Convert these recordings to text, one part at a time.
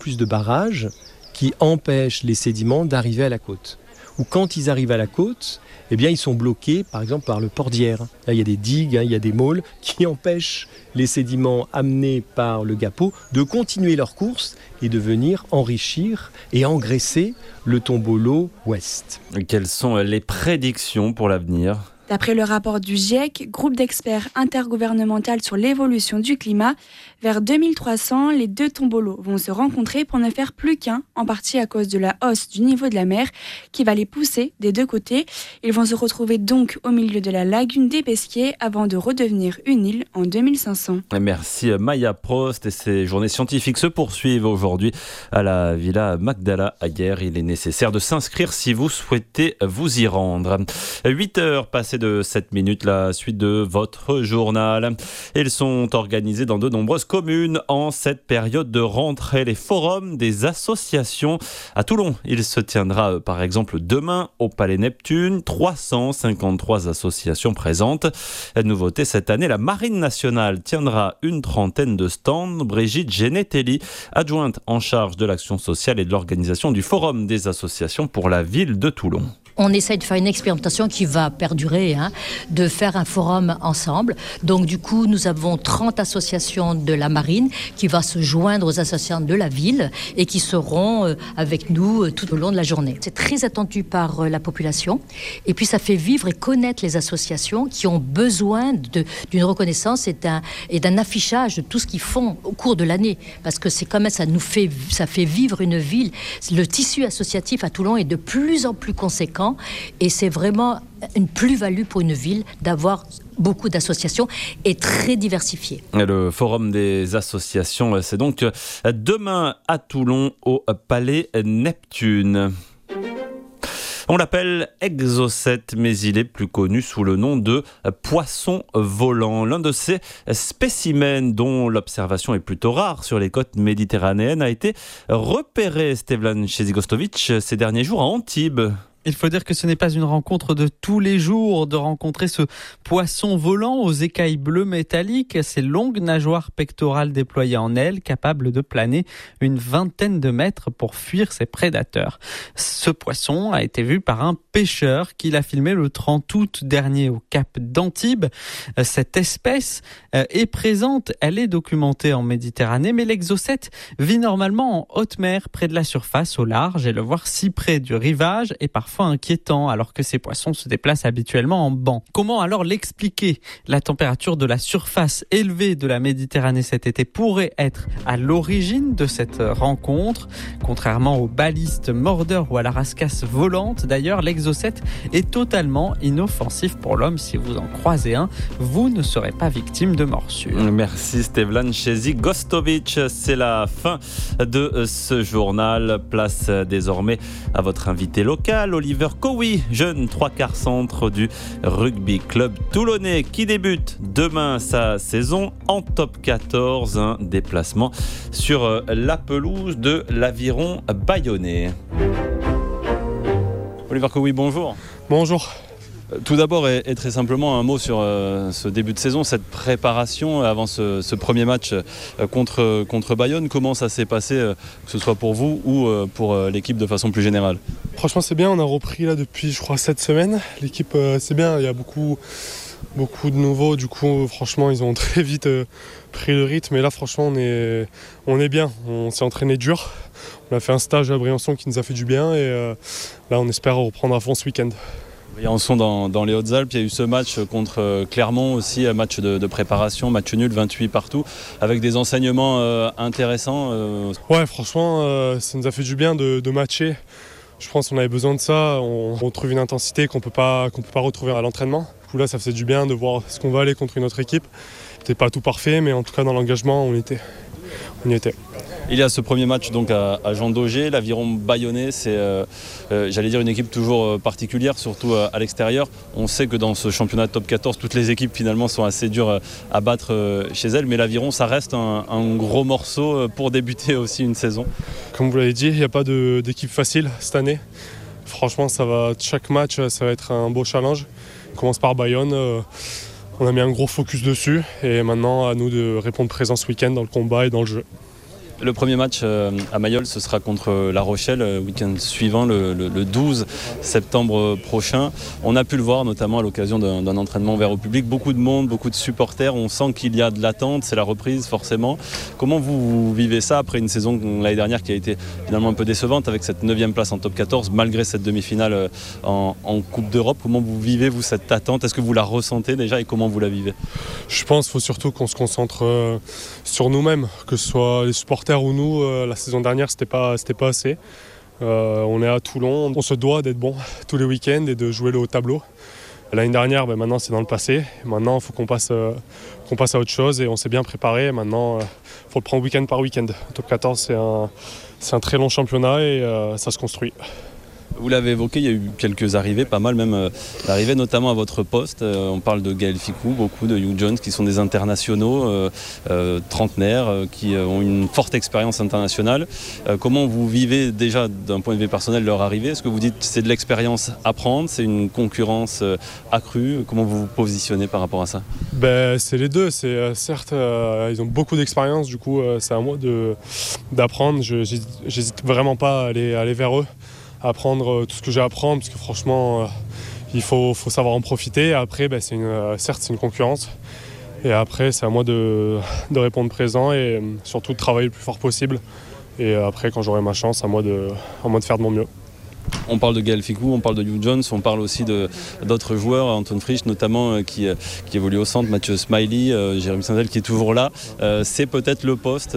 plus de barrages qui empêchent les sédiments d'arriver à la côte. Ou quand ils arrivent à la côte, eh bien, ils sont bloqués, par exemple, par le port d'Hyères. Là, il y a des digues, il y a des môles qui empêchent les sédiments amenés par le Gapo de continuer leur course et de venir enrichir et engraisser le Tombolo ouest. Quelles sont les prédictions pour l'avenir ? D'après le rapport du GIEC, groupe d'experts intergouvernemental sur l'évolution du climat, vers 2300, les deux tombolos vont se rencontrer pour ne faire plus qu'un, en partie à cause de la hausse du niveau de la mer qui va les pousser des deux côtés. Ils vont se retrouver donc au milieu de la lagune des Pesquiers avant de redevenir une île en 2500. Merci Maya Prost, et ces journées scientifiques se poursuivent aujourd'hui à la Villa Magdala à Hyères. Il est nécessaire de s'inscrire si vous souhaitez vous y rendre. 8h passées de 7 minutes, la suite de votre journal. Ils sont organisés dans de nombreuses communes en cette période de rentrée. Les forums des associations à Toulon. Il se tiendra par exemple demain au Palais Neptune. 353 associations présentes. Nouveauté cette année, la Marine nationale tiendra une trentaine de stands. Brigitte Genetelli, adjointe en charge de l'action sociale et de l'organisation du Forum des associations pour la ville de Toulon. On essaie de faire une expérimentation qui va perdurer, de faire un forum ensemble. Donc du coup, nous avons 30 associations de la marine qui va se joindre aux associations de la ville et qui seront avec nous tout au long de la journée. C'est très attendu par la population et puis ça fait vivre et connaître les associations qui ont besoin d'une reconnaissance et d'un affichage de tout ce qu'ils font au cours de l'année. Parce que c'est quand même, ça fait vivre une ville. Le tissu associatif à Toulon est de plus en plus conséquent. Et c'est vraiment une plus-value pour une ville d'avoir beaucoup d'associations et très diversifiées. Le Forum des associations, c'est donc demain à Toulon au Palais Neptune. On l'appelle Exocet, mais il est plus connu sous le nom de poisson volant. L'un de ces spécimens dont l'observation est plutôt rare sur les côtes méditerranéennes a été repéré, Stevlan Chezigostovic, ces derniers jours à Antibes. Il faut dire que ce n'est pas une rencontre de tous les jours de rencontrer ce poisson volant aux écailles bleues métalliques, ses longues nageoires pectorales déployées en ailes, capables de planer une vingtaine de mètres pour fuir ses prédateurs. Ce poisson a été vu par un pêcheur qui l'a filmé le 30 août dernier au cap d'Antibes. Cette espèce est présente, elle est documentée en Méditerranée, mais l'exocète vit normalement en haute mer, près de la surface, au large, et le voir si près du rivage est parfois inquiétant alors que ces poissons se déplacent habituellement en banc. Comment alors l'expliquer ? La température de la surface élevée de la Méditerranée cet été pourrait être à l'origine de cette rencontre. Contrairement aux balistes mordeurs ou à la rascasse volante, d'ailleurs, l'exocète est totalement inoffensif pour l'homme. Si vous en croisez un, vous ne serez pas victime de morsure. Merci Stevlan Chezigostovic. C'est la fin de ce journal. Place désormais à votre invité local, Oliver Cowie, jeune 3/4 centre du rugby club toulonnais qui débute demain sa saison en top 14. Un déplacement sur la pelouse de l'Aviron bayonnais. Oliver Cowie, bonjour. Bonjour. Tout d'abord et très simplement un mot sur ce début de saison, cette préparation avant ce premier match contre Bayonne. Comment ça s'est passé, que ce soit pour vous ou pour l'équipe de façon plus générale ? Franchement c'est bien, on a repris là depuis je crois 7 semaines. L'équipe c'est bien, il y a beaucoup de nouveaux, du coup franchement ils ont très vite pris le rythme et là franchement on est bien, on s'est entraîné dur. On a fait un stage à Briançon qui nous a fait du bien et là on espère reprendre à fond ce week-end. Briançon dans les Hautes-Alpes, il y a eu ce match contre Clermont aussi, un match de préparation, match nul, 28 partout, avec des enseignements intéressants. Ouais, franchement, ça nous a fait du bien de matcher. Je pense qu'on avait besoin de ça, on retrouve une intensité qu'on peut pas retrouver à l'entraînement. Du coup là, ça faisait du bien de voir ce qu'on va aller contre une autre équipe. C'était pas tout parfait, mais en tout cas dans l'engagement, on y était. Il y a ce premier match donc à Jean Daugé, l'Aviron bayonnais, c'est j'allais dire une équipe toujours particulière, surtout à l'extérieur. On sait que dans ce championnat top 14, toutes les équipes finalement sont assez dures à battre chez elles, mais l'Aviron ça reste un gros morceau pour débuter aussi une saison. Comme vous l'avez dit, il n'y a pas d'équipe facile cette année. Franchement, chaque match ça va être un beau challenge. On commence par Bayonne. On a mis un gros focus dessus et maintenant à nous de répondre présent ce week-end dans le combat et dans le jeu. Le premier match à Mayol, ce sera contre La Rochelle, week-end suivant, le 12 septembre prochain. On a pu le voir, notamment à l'occasion d'un entraînement ouvert au public. Beaucoup de monde, beaucoup de supporters. On sent qu'il y a de l'attente, c'est la reprise forcément. Comment vous vivez ça après une saison l'année dernière qui a été finalement un peu décevante avec cette 9e place en top 14, malgré cette demi-finale en Coupe d'Europe? Comment vous vivez, vous, cette attente? Est-ce que vous la ressentez déjà et comment vous la vivez? Je pense qu'il faut surtout qu'on se concentre sur nous-mêmes, que ce soit les supporters ou nous. La saison dernière, c'était pas assez. On est à Toulon, on se doit d'être bon tous les week-ends et de jouer le haut tableau. L'année dernière, maintenant c'est dans le passé. Maintenant, il faut qu'on passe à autre chose et on s'est bien préparé. Maintenant, il faut le prendre week-end par week-end. Le top 14, c'est un très long championnat et ça se construit. Vous l'avez évoqué, il y a eu quelques arrivées, pas mal même d'arrivées, notamment à votre poste. On parle de Gaël Fickou, beaucoup de Hugh Jones qui sont des internationaux, trentenaires, qui ont une forte expérience internationale. Comment vous vivez déjà d'un point de vue personnel leur arrivée? Est-ce que vous dites que c'est de l'expérience à prendre, c'est une concurrence accrue? Comment vous vous positionnez par rapport à ça? C'est les deux. Certes, ils ont beaucoup d'expérience, du coup c'est à moi d'apprendre. Je n'hésite vraiment pas à aller vers eux, apprendre tout ce que j'ai à apprendre, parce que franchement il faut savoir en profiter. Après certes c'est une concurrence et après c'est à moi de répondre présent et surtout de travailler le plus fort possible, et après quand j'aurai ma chance, à moi de faire de mon mieux. On parle de Gaël Fickou, on parle de Hugh Jones, on parle aussi d'autres joueurs, Anton Frisch notamment qui évolue au centre, Mathieu Smiley, Jérémy Saint-El qui est toujours là. C'est peut-être le poste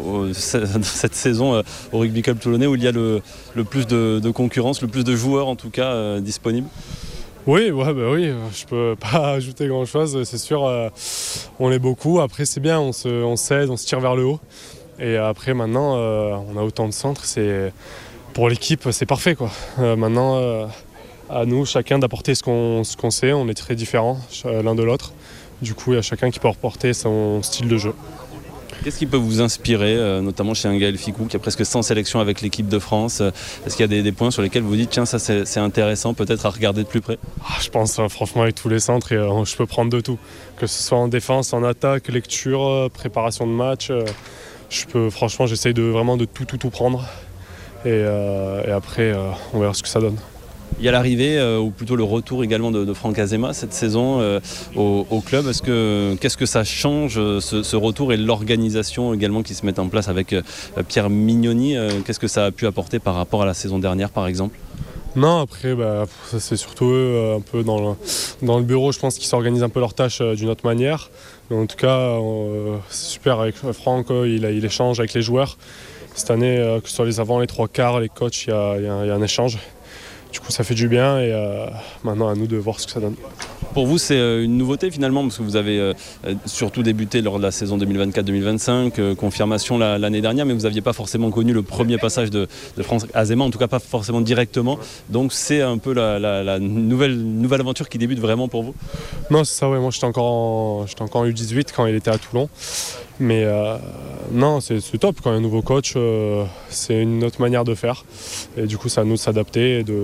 cette saison au Rugby Club Toulonnais où il y a le plus de concurrence, le plus de joueurs en tout cas disponibles. Oui, je peux pas ajouter grand-chose, c'est sûr. On est beaucoup, après c'est bien, on s'aide, on se tire vers le haut. Et après maintenant, on a autant de centres, pour l'équipe, c'est parfait, quoi. Maintenant, à nous, chacun d'apporter ce qu'on sait. On est très différents l'un de l'autre. Du coup, il y a chacun qui peut apporter son style de jeu. Qu'est-ce qui peut vous inspirer, notamment chez un Gaël Fickou qui a presque 100 sélections avec l'équipe de France? Est-ce qu'il y a des points sur lesquels vous dites, tiens, ça c'est intéressant peut-être à regarder de plus près? Je pense franchement avec tous les centres, je peux prendre de tout. Que ce soit en défense, en attaque, lecture, préparation de match. Franchement, j'essaye vraiment de tout prendre. Et après, on verra ce que ça donne. Il y a l'arrivée, ou plutôt le retour également de Franck Azema cette saison au club. Qu'est-ce que ça change, ce retour, et l'organisation également qui se met en place avec Pierre Mignoni? Qu'est-ce que ça a pu apporter par rapport à la saison dernière, par exemple? Non, après, ça, c'est surtout eux, un peu dans le bureau, je pense qu'ils s'organisent un peu leurs tâches d'une autre manière. Mais en tout cas, c'est super avec Franck, il échange avec les joueurs. Cette année, que ce soit les avants, les trois quarts, les coachs, il y a un échange. Du coup, ça fait du bien et maintenant à nous de voir ce que ça donne. Pour vous, c'est une nouveauté finalement, parce que vous avez surtout débuté lors de la saison 2024-2025, confirmation l'année dernière, mais vous n'aviez pas forcément connu le premier passage de Franck Azema, en tout cas pas forcément directement. Donc c'est un peu la nouvelle aventure qui débute vraiment pour vous? Non, c'est ça, ouais. Moi j'étais encore en U18 quand il était à Toulon. Mais non, c'est top. Quand il y a un nouveau coach, c'est une autre manière de faire. Et du coup, c'est à nous de s'adapter et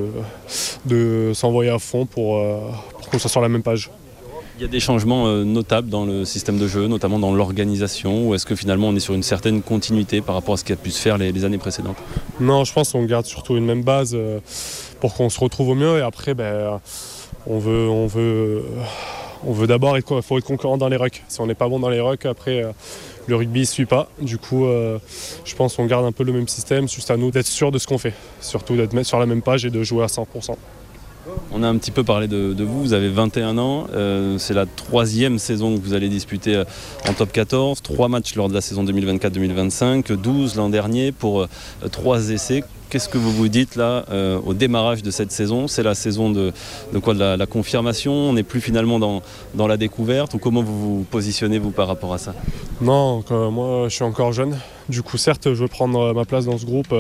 de s'envoyer à fond pour qu'on soit sur la même page. Il y a des changements notables dans le système de jeu, notamment dans l'organisation, ou est-ce que finalement on est sur une certaine continuité par rapport à ce qui a pu se faire les années précédentes? Non, je pense qu'on garde surtout une même base pour qu'on se retrouve au mieux. Et après, on veut d'abord être concurrent dans les rucks. Si on n'est pas bon dans les rucks, après le rugby ne suit pas. Du coup, je pense qu'on garde un peu le même système, juste à nous d'être sûr de ce qu'on fait. Surtout d'être sur la même page et de jouer à 100%. On a un petit peu parlé de vous avez 21 ans, c'est la 3e saison que vous allez disputer en top 14, 3 matchs lors de la saison 2024-2025, 12 l'an dernier pour 3 essais. Qu'est-ce que vous vous dites là au démarrage de cette saison? C'est la saison de la confirmation? On n'est plus finalement dans la découverte? Ou comment vous vous positionnez vous par rapport à ça? Non, moi je suis encore jeune. Du coup certes je veux prendre ma place dans ce groupe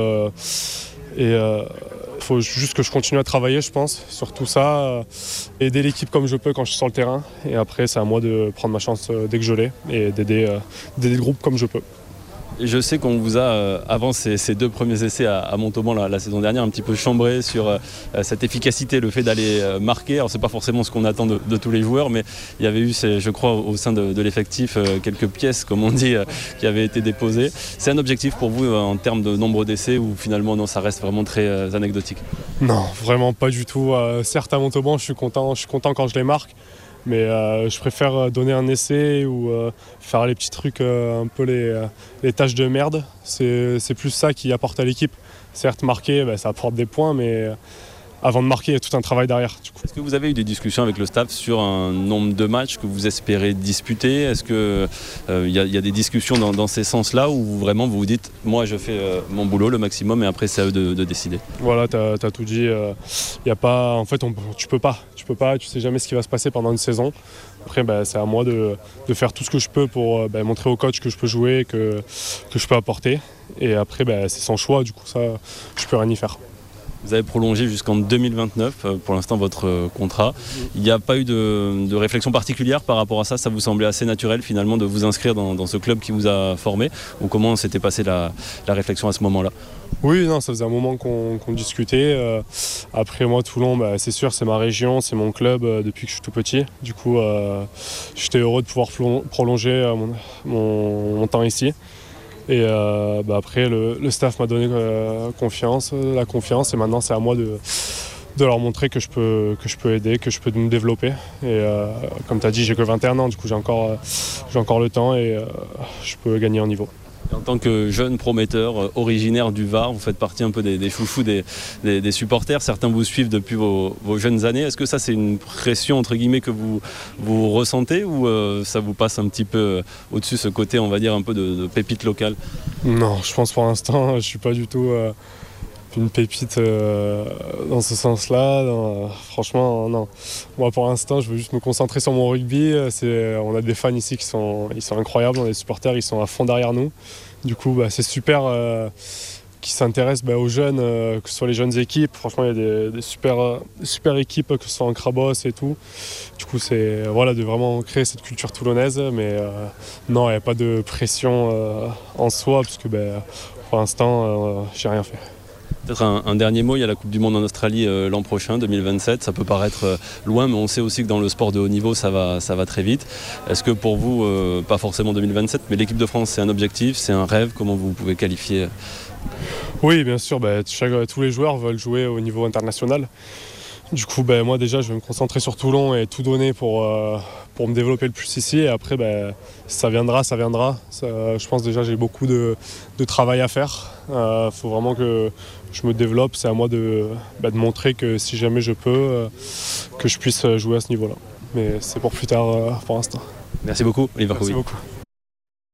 il faut juste que je continue à travailler, je pense, sur tout ça, aider l'équipe comme je peux quand je suis sur le terrain. Et après, c'est à moi de prendre ma chance dès que je l'ai et d'aider le groupe comme je peux. Je sais qu'on vous a, avant ces 2 premiers essais à Montauban la saison dernière, un petit peu chambré sur cette efficacité, le fait d'aller marquer. Alors c'est pas forcément ce qu'on attend de tous les joueurs, mais il y avait eu, je crois, au sein de l'effectif, quelques pièces, comme on dit, qui avaient été déposées. C'est un objectif pour vous en termes de nombre d'essais ou finalement non, ça reste vraiment très anecdotique? Non, vraiment pas du tout. Certes, à Montauban, je suis content quand je les marque. Mais je préfère donner un essai ou faire les petits trucs, un peu les tâches de merde. C'est plus ça qui apporte à l'équipe. Certes, marquer, ça apporte des points, mais avant de marquer, il y a tout un travail derrière. Est-ce que vous avez eu des discussions avec le staff sur un nombre de matchs que vous espérez disputer? Est-ce qu'il y a des discussions dans ces sens-là où vraiment vous vous dites « moi je fais mon boulot le maximum et après c'est à eux de décider ». Voilà, t'as tout dit. Y a pas, en fait, tu peux pas, tu sais jamais ce qui va se passer pendant une saison. Après, c'est à moi de faire tout ce que je peux pour montrer au coach que je peux jouer, que je peux apporter. Et après, c'est son choix, du coup ça, je peux rien y faire. Vous avez prolongé jusqu'en 2029, pour l'instant, votre contrat. Il n'y a pas eu de réflexion particulière par rapport à ça? Ça vous semblait assez naturel finalement de vous inscrire dans ce club qui vous a formé? Ou comment s'était passée la réflexion à ce moment-là? Oui, non, ça faisait un moment qu'on discutait. Après moi, Toulon, c'est sûr, c'est ma région, c'est mon club depuis que je suis tout petit. Du coup, j'étais heureux de pouvoir prolonger mon temps ici. Et après, le staff m'a donné la confiance, et maintenant c'est à moi de leur montrer que je peux aider, que je peux me développer. Et comme tu as dit, j'ai que 21 ans, du coup j'ai encore le temps et je peux gagner en niveau. En tant que jeune prometteur originaire du Var, vous faites partie un peu des chouchous des supporters. Certains vous suivent depuis vos jeunes années. Est-ce que ça, c'est une pression, entre guillemets, que vous ressentez ou ça vous passe un petit peu au-dessus, ce côté, on va dire, un peu de pépite locale? Non, je pense pour l'instant, je ne suis pas du tout une pépite dans ce sens-là. Non, franchement, non. Moi, pour l'instant, je veux juste me concentrer sur mon rugby. On a des fans ici qui sont incroyables. On a des supporters, ils sont à fond derrière nous. Du coup, c'est super qu'ils s'intéressent aux jeunes, que ce soit les jeunes équipes. Franchement, il y a des super équipes, que ce soit en Crabos et tout. Du coup, c'est de vraiment créer cette culture toulonnaise. Mais non, il n'y a pas de pression en soi, parce que pour l'instant, j'ai rien fait. Peut-être un dernier mot, il y a la Coupe du Monde en Australie l'an prochain, 2027. Ça peut paraître loin, mais on sait aussi que dans le sport de haut niveau, ça va très vite. Est-ce que pour vous, pas forcément 2027, mais l'équipe de France, c'est un objectif, c'est un rêve? Comment vous pouvez qualifier? Oui, bien sûr. Tous les joueurs veulent jouer au niveau international. Du coup, moi déjà, je vais me concentrer sur Toulon et tout donner pour me développer le plus ici. Et après, ça viendra. Je pense déjà j'ai beaucoup de travail à faire. Faut vraiment que je me développe. C'est à moi de montrer que si jamais je peux, que je puisse jouer à ce niveau-là. Mais c'est pour plus tard pour l'instant. Merci beaucoup, Oliver Kowi. Merci beaucoup.